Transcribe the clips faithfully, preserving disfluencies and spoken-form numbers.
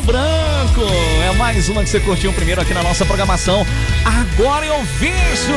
Branco. É mais uma que você curtiu primeiro aqui na nossa programação. Agora eu vejo.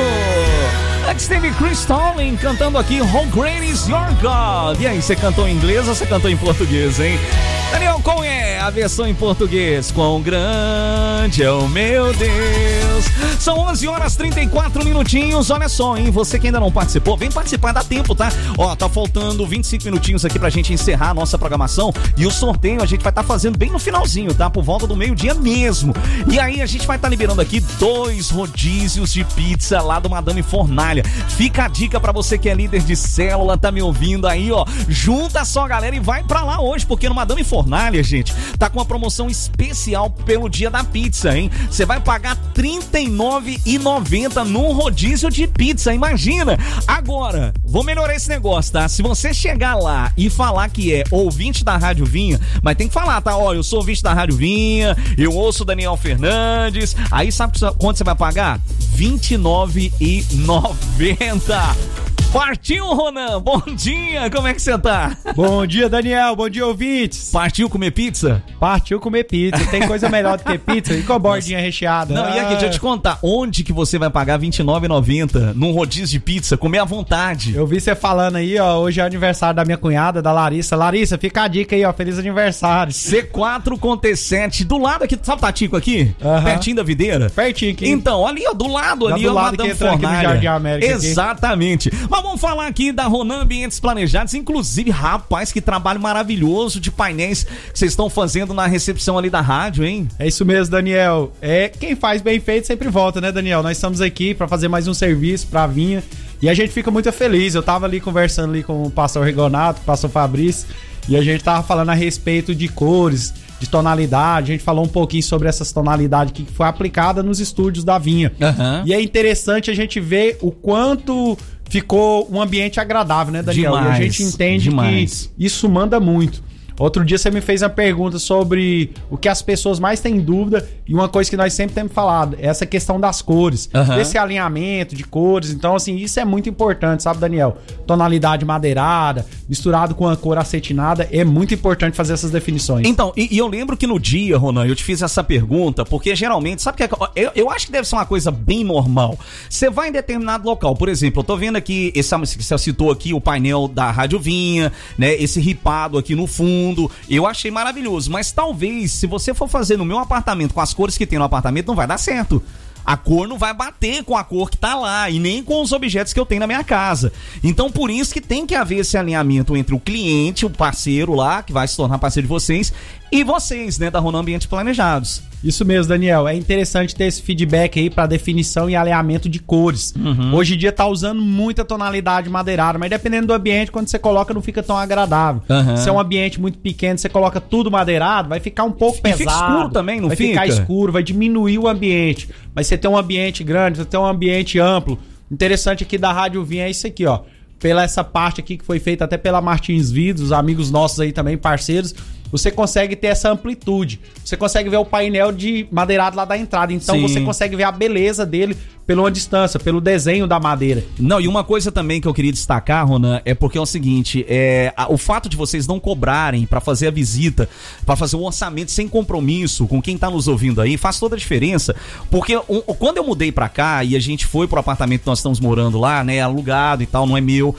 Antes teve Chris Tomlin cantando aqui How Great Is Your God. E aí, você cantou em inglês ou você cantou em português, hein? Daniel, qual é a versão em português? Quão grande é o meu Deus. São onze horas e trinta e quatro minutinhos. Olha só, hein? Você que ainda não participou, vem participar, dá tempo, tá? Ó, tá faltando vinte e cinco minutinhos aqui pra gente encerrar a nossa programação. E o sorteio a gente vai estar tá fazendo bem no finalzinho, tá? Por volta do meio-dia mesmo. E aí a gente vai estar tá liberando aqui dois rodízios de pizza lá do Madame Fornalha. Fica a dica pra você que é líder de célula, tá me ouvindo aí, ó. Junta só a galera e vai pra lá hoje, porque no Madame Fornalha, gente, tá com uma promoção especial pelo dia da pizza, hein? Você vai pagar trinta e nove reais e noventa centavos num rodízio de pizza, imagina! Agora, vou melhorar esse negócio, tá? Se você chegar lá e falar que é ouvinte da Rádio Vinha, mas tem que falar, tá? Ó, eu sou ouvinte da Rádio Vinha, eu ouço o Daniel Fernandes, aí sabe quanto você vai pagar? vinte e nove reais e noventa centavos. Partiu, Ronan, bom dia, como é que você tá? Bom dia, Daniel, bom dia, ouvintes. Partiu comer pizza? Partiu comer pizza, tem coisa melhor do que pizza e com a bordinha recheada. Não, ah. E aqui, deixa eu te contar, onde que você vai pagar vinte e nove reais e noventa centavos num rodízio de pizza, comer à vontade? Eu vi você falando aí, ó, hoje é aniversário da minha cunhada, da Larissa. Larissa, fica a dica aí, ó, feliz aniversário. C quatro com T sete, do lado aqui, sabe o Tatico aqui? Uhum. Pertinho da videira? Pertinho aqui. Então, ali, ó, do lado, ali, do ó, lado que entrou aqui no Jardim América. Exatamente. Aqui. Mas vamos falar aqui da Ronan Ambientes Planejados, inclusive, rapaz, que trabalho maravilhoso de painéis que vocês estão fazendo na recepção ali da rádio, hein? É isso mesmo, Daniel. É, quem faz bem feito sempre volta, né, Daniel? Nós estamos aqui para fazer mais um serviço pra Vinha e a gente fica muito feliz. Eu tava ali conversando ali com o pastor Rigonato, com o pastor Fabrício, e a gente tava falando a respeito de cores, de tonalidade. A gente falou um pouquinho sobre essas tonalidades que foi aplicada nos estúdios da Vinha. Uhum. E é interessante a gente ver o quanto ficou um ambiente agradável, né, Daniel? Demais, e a gente entende demais. que isso manda muito. Outro dia você me fez uma pergunta sobre o que as pessoas mais têm dúvida, e uma coisa que nós sempre temos falado, é essa questão das cores, uhum. Esse alinhamento de cores. Então, assim, isso é muito importante, sabe, Daniel? Tonalidade madeirada, misturado com a cor acetinada, é muito importante fazer essas definições. Então, e, e eu lembro que no dia, Ronan, eu te fiz essa pergunta, porque geralmente, sabe que é, eu, eu acho que deve ser uma coisa bem normal. Você vai em determinado local, por exemplo, eu tô vendo aqui, esse, você citou aqui o painel da Rádio Vinha, né, esse ripado aqui no fundo, eu achei maravilhoso, mas talvez se você for fazer no meu apartamento com as cores que tem no apartamento, não vai dar certo. A cor não vai bater com a cor que tá lá e nem com os objetos que eu tenho na minha casa. Então, por isso que tem que haver esse alinhamento entre o cliente, o parceiro lá, que vai se tornar parceiro de vocês, e vocês, né, da Ronan Ambientes Planejados. Isso mesmo, Daniel. É interessante ter esse feedback aí para definição e alinhamento de cores. Uhum. Hoje em dia tá usando muita tonalidade madeirada, mas dependendo do ambiente, quando você coloca, não fica tão agradável. Uhum. Se é um ambiente muito pequeno, você coloca tudo madeirado, vai ficar um pouco pesado. E fica escuro também, não vai fica? Vai ficar escuro, vai diminuir o ambiente. Mas você tem um ambiente grande, você tem um ambiente amplo. Interessante aqui da Rádio Vinha é isso aqui, ó. Pela essa parte aqui que foi feita até pela Martins Vidros, amigos nossos aí também, parceiros, você consegue ter essa amplitude. Você consegue ver o painel de madeirado lá da entrada. Então, sim, você consegue ver a beleza dele pela distância, pelo desenho da madeira. Não, e uma coisa também que eu queria destacar, Ronan, é porque é o seguinte, é, a, o fato de vocês não cobrarem pra fazer a visita, pra fazer um orçamento sem compromisso com quem tá nos ouvindo aí, faz toda a diferença. Porque um, quando eu mudei pra cá e a gente foi pro apartamento que nós estamos morando lá, né, alugado e tal, não é meu,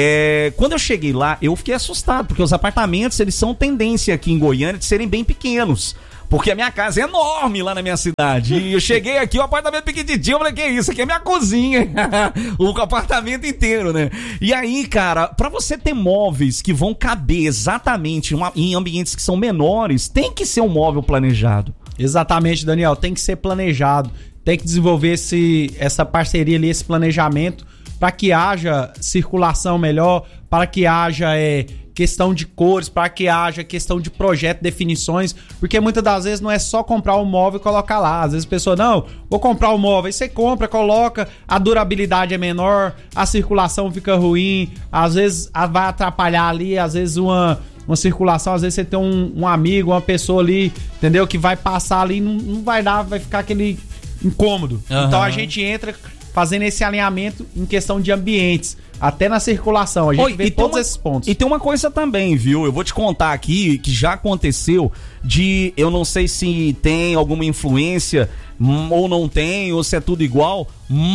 é, quando eu cheguei lá, eu fiquei assustado, porque os apartamentos, eles são tendência aqui em Goiânia de serem bem pequenos. Porque a minha casa é enorme lá na minha cidade. E eu cheguei aqui, o apartamento pequenininho, eu falei, que isso? Aqui é minha cozinha. O apartamento inteiro, né? E aí, cara, pra você ter móveis que vão caber exatamente uma, em ambientes que são menores, tem que ser um móvel planejado. Exatamente, Daniel. Tem que ser planejado. Tem que desenvolver esse, essa parceria ali, esse planejamento, para que haja circulação melhor, para que haja é, questão de cores, para que haja questão de projeto, definições, porque muitas das vezes não é só comprar um móvel e colocar lá. Às vezes a pessoa, não, vou comprar um móvel, aí você compra, coloca, a durabilidade é menor, a circulação fica ruim, às vezes vai atrapalhar ali, às vezes uma... uma circulação, às vezes você tem um, um amigo, uma pessoa ali, entendeu? Que vai passar ali, não, não vai dar, vai ficar aquele incômodo. Uhum. Então a gente entra fazendo esse alinhamento em questão de ambientes, até na circulação. A gente Oi, vê todos uma, esses pontos. E tem uma coisa também, viu? Eu vou te contar aqui que já aconteceu de, eu não sei se tem alguma influência ou não tem, ou se é tudo igual,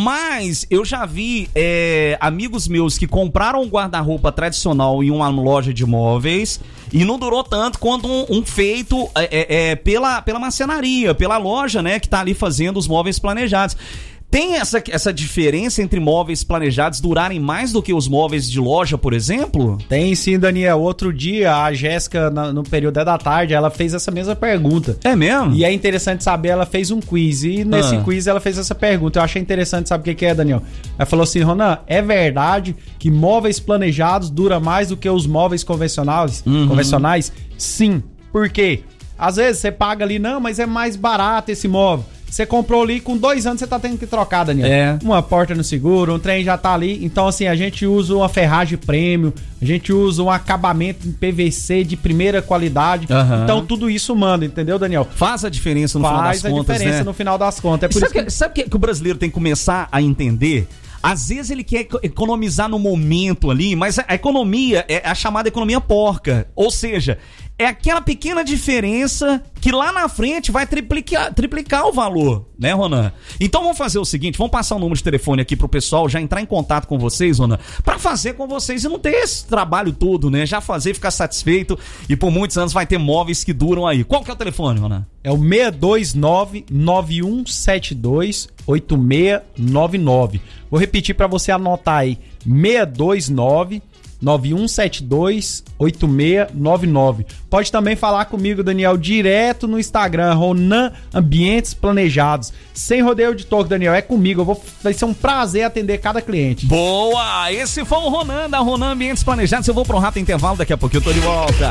mas eu já vi é, amigos meus que compraram um guarda-roupa tradicional em uma loja de móveis e não durou tanto quanto um, um feito é, é, pela, pela marcenaria, pela loja, né, que tá ali fazendo os móveis planejados. Tem essa, essa diferença entre móveis planejados durarem mais do que os móveis de loja, por exemplo? Tem sim, Daniel. Outro dia, a Jéssica, no período da tarde, ela fez essa mesma pergunta. É mesmo? E é interessante saber, ela fez um quiz. E nesse ah. quiz ela fez essa pergunta. Eu achei interessante, sabe o que, que é, Daniel? Ela falou assim, Ronan, é verdade que móveis planejados duram mais do que os móveis convencionais? Uhum. Convencionais? Sim. Por quê? Às vezes você paga ali, não, mas é mais barato esse móvel. Você comprou ali, com dois anos você tá tendo que trocar, Daniel. É. Uma porta no seguro, um trem já tá ali. Então, assim, a gente usa uma ferragem premium, a gente usa um acabamento em P V C de primeira qualidade. Uhum. Então, tudo isso manda, entendeu, Daniel? Faz a diferença no Faz final das contas, né? Faz a diferença no final das contas. É por sabe isso que... que, sabe que, que o brasileiro tem que começar a entender? Às vezes ele quer economizar no momento ali, mas a economia é a chamada economia porca. Ou seja, é aquela pequena diferença que lá na frente vai triplicar, triplicar o valor, né, Ronan? Então vamos fazer o seguinte, vamos passar o número de telefone aqui pro pessoal já entrar em contato com vocês, Ronan, pra fazer com vocês e não ter esse trabalho todo, né? Já fazer, ficar satisfeito e por muitos anos vai ter móveis que duram aí. Qual que é o telefone, Ronan? É o seis dois nove, nove um sete dois, oito seis nove nove. Vou repetir pra você anotar aí, seis dois nove, nove um sete dois, oito seis nove nove. Pode também falar comigo, Daniel, direto no Instagram, Ronan Ambientes Planejados. Sem rodeio de toque, Daniel, é comigo. Eu vou, vai ser um prazer atender cada cliente. Boa! Esse foi o Ronan, da Ronan Ambientes Planejados. Eu vou para um rápido intervalo, daqui a pouquinho eu tô de volta.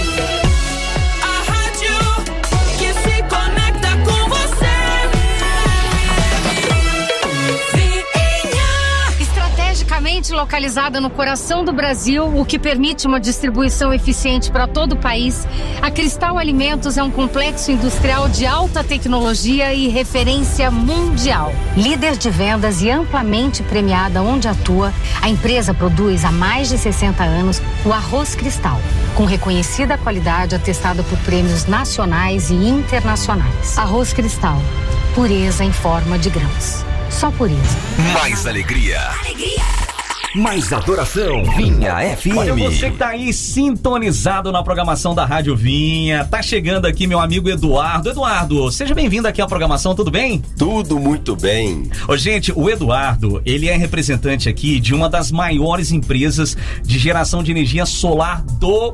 Localizada no coração do Brasil, o que permite uma distribuição eficiente para todo o país, a Cristal Alimentos é um complexo industrial de alta tecnologia e referência mundial. Líder de vendas e amplamente premiada onde atua, a empresa produz há mais de sessenta anos o arroz Cristal, com reconhecida qualidade atestada por prêmios nacionais e internacionais. Arroz Cristal, pureza em forma de grãos. Só pureza. Mais alegria. Alegria. Mais adoração, Vinha F M. Olha, você que tá aí sintonizado na programação da Rádio Vinha, tá chegando aqui meu amigo Eduardo. Eduardo, seja bem-vindo aqui à programação, tudo bem? Tudo muito bem. Ô, gente, o Eduardo, ele é representante aqui de uma das maiores empresas de geração de energia solar do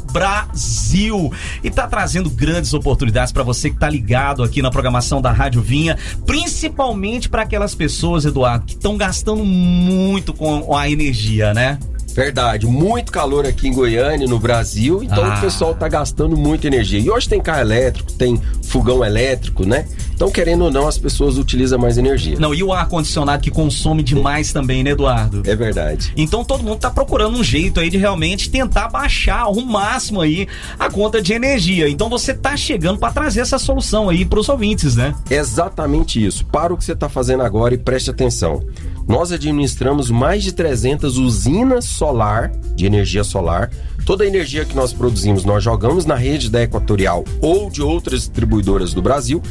Brasil e tá trazendo grandes oportunidades para você que tá ligado aqui na programação da Rádio Vinha, principalmente para aquelas pessoas, Eduardo, que estão gastando muito com a energia, né? Verdade, muito calor aqui em Goiânia, no Brasil, então ah. o pessoal tá gastando muita energia. E hoje tem carro elétrico, tem fogão elétrico, né? Então, querendo ou não, as pessoas utilizam mais energia. Não, e o ar-condicionado que consome demais também, né, Eduardo? É verdade. Então, todo mundo tá procurando um jeito aí de realmente tentar baixar o máximo aí a conta de energia. Então, você tá chegando para trazer essa solução aí pros ouvintes, né? Exatamente isso. Para o que você tá fazendo agora e preste atenção. Nós administramos mais de trezentas usinas solar, de energia solar. Toda a energia que nós produzimos, nós jogamos na rede da Equatorial ou de outras distribuidoras do Brasil.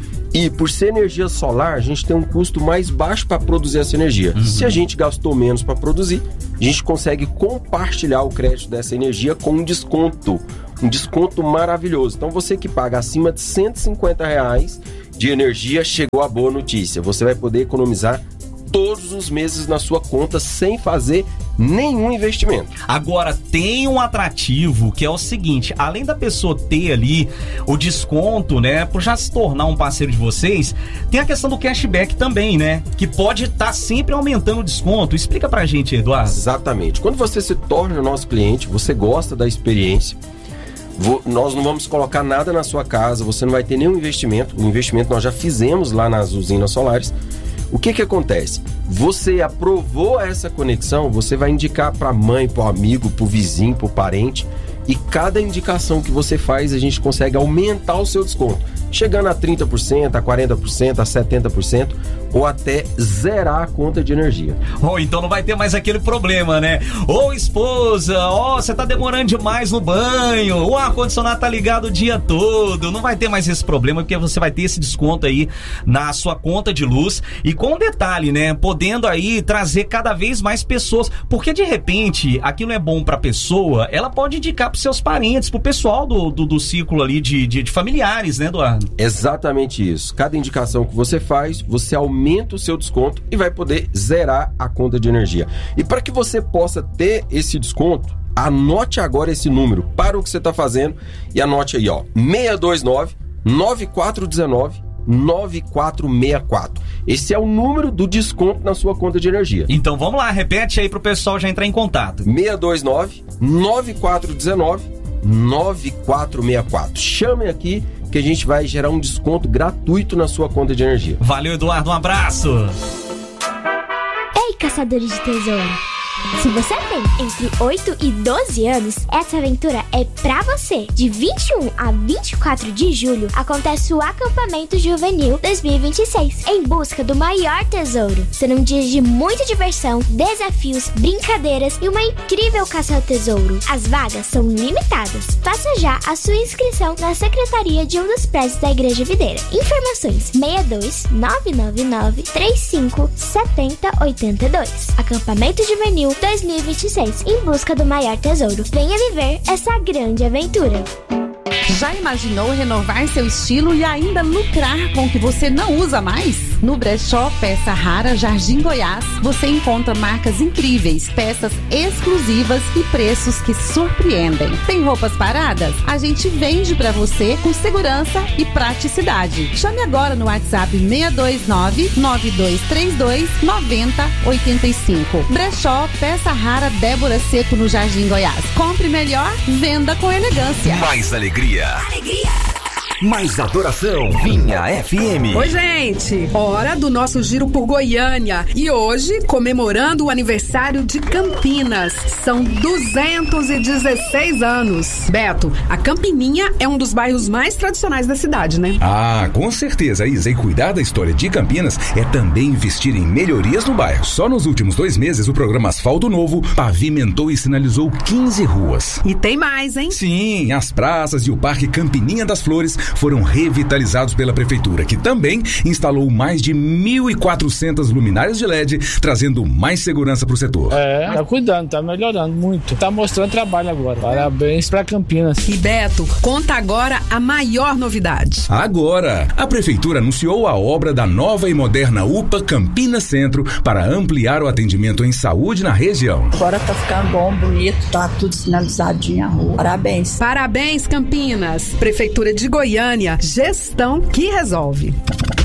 E por ser energia solar, a gente tem um custo mais baixo para produzir essa energia. Uhum. Se a gente gastou menos para produzir, a gente consegue compartilhar o crédito dessa energia com um desconto. Um desconto maravilhoso. Então você que paga acima de cento e cinquenta reais de energia, chegou a boa notícia. Você vai poder economizar todos os meses na sua conta sem fazer nenhum investimento. Agora, tem um atrativo que é o seguinte, além da pessoa ter ali o desconto, né, por já se tornar um parceiro de vocês, tem a questão do cashback também, né, que pode estar tá sempre aumentando o desconto. Explica pra gente, Eduardo. Exatamente. Quando você se torna nosso cliente, você gosta da experiência, nós não vamos colocar nada na sua casa, você não vai ter nenhum investimento. O investimento nós já fizemos lá nas usinas solares. O que que acontece? Você aprovou essa conexão, você vai indicar para a mãe, para o amigo, para o vizinho, para o parente, e cada indicação que você faz, a gente consegue aumentar o seu desconto. chegando a trinta por cento, a quarenta por cento, a setenta por cento ou até zerar a conta de energia. Ou então não vai ter mais aquele problema, né? Ô esposa, ó, você tá demorando demais no banho, o ar-condicionado tá ligado o dia todo, não vai ter mais esse problema, porque você vai ter esse desconto aí na sua conta de luz, e com um detalhe, né, podendo aí trazer cada vez mais pessoas, porque de repente aquilo é bom pra pessoa, ela pode indicar pros seus parentes, pro pessoal do, do, do ciclo ali de, de, de familiares, né, Eduardo? Exatamente isso. Cada indicação que você faz, você aumenta aumenta o seu desconto e vai poder zerar a conta de energia. E para que você possa ter esse desconto, anote agora esse número para o que você está fazendo e anote aí, ó, seis dois nove, nove quatro um nove, nove quatro seis quatro. Esse é o número do desconto na sua conta de energia. Então vamos lá, repete aí pro pessoal já entrar em contato. seis dois nove, nove quatro um nove, nove quatro seis quatro. Chame aqui que a gente vai gerar um desconto gratuito na sua conta de energia. Valeu, Eduardo, um abraço! Ei, caçadores de tesouro! Se você tem entre oito e doze anos, essa aventura é pra você. De vinte e um a vinte e quatro de julho, acontece o Acampamento Juvenil dois mil e vinte e seis, em busca do maior tesouro. Serão dias de muita diversão, desafios, brincadeiras e uma incrível caça ao tesouro. As vagas são limitadas. Faça já a sua inscrição na secretaria de um dos prédios da Igreja Videira. Informações: seis dois nove nove nove, três cinco sete zero oito dois. Acampamento Juvenil dois mil e vinte e seis, em busca do maior tesouro. Venha viver essa grande aventura. Já imaginou renovar seu estilo e ainda lucrar com o que você não usa mais? No Brechó Peça Rara Jardim Goiás, você encontra marcas incríveis, peças exclusivas e preços que surpreendem. Tem roupas paradas? A gente vende pra você com segurança e praticidade. Chame agora no WhatsApp seis dois nove, nove dois três dois, nove zero oito cinco. Brechó Peça Rara Débora Seco, no Jardim Goiás. Compre melhor, venda com elegância. Mais alegria. Alegria. Mais adoração. Vinha F M. Oi, gente. Hora do nosso giro por Goiânia. E hoje, comemorando o aniversário de Campinas. São duzentos e dezesseis anos. Beto, a Campininha é um dos bairros mais tradicionais da cidade, né? Ah, com certeza, Isa. E cuidar da história de Campinas é também investir em melhorias no bairro. Só nos últimos dois meses, o programa Asfalto Novo pavimentou e sinalizou quinze ruas. E tem mais, hein? Sim, as praças e o Parque Campininha das Flores foram revitalizados pela Prefeitura, que também instalou mais de mil e quatrocentas luminárias de L E D, trazendo mais segurança para o setor. É, tá cuidando, tá melhorando muito. Tá mostrando trabalho agora. Parabéns pra Campinas. E Beto, conta agora a maior novidade. Agora, a Prefeitura anunciou a obra da nova e moderna U P A Campinas Centro para ampliar o atendimento em saúde na região. Agora tá ficando bom, bonito, tá tudo sinalizadinho a rua. Parabéns. Parabéns, Campinas. Prefeitura de Goiânia, gestão que resolve.